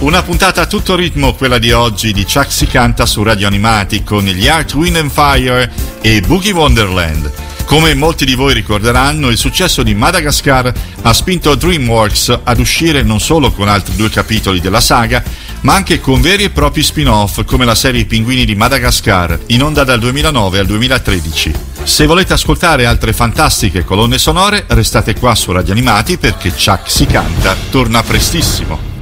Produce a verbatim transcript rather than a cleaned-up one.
Una puntata a tutto ritmo, quella di oggi di Chuck Si Canta su Radio Animati con gli Earth, Wind and Fire e Boogie Wonderland. Come molti di voi ricorderanno, il successo di Madagascar ha spinto DreamWorks ad uscire non solo con altri due capitoli della saga, ma anche con veri e propri spin-off come la serie I Pinguini di Madagascar, in onda dal duemilanove al duemilatredici. Se volete ascoltare altre fantastiche colonne sonore, restate qua su Radio Animati perché Chuck Si Canta torna prestissimo.